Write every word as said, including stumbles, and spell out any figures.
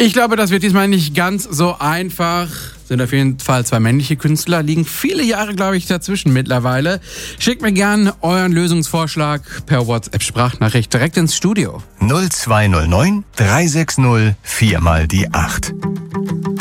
Ich glaube, das wird diesmal nicht ganz so einfach. Sind auf jeden Fall zwei männliche Künstler, liegen viele Jahre, glaube ich, dazwischen mittlerweile. Schickt mir gern euren Lösungsvorschlag per WhatsApp-Sprachnachricht direkt ins Studio. null zwei null neun drei sechs null vier mal die acht.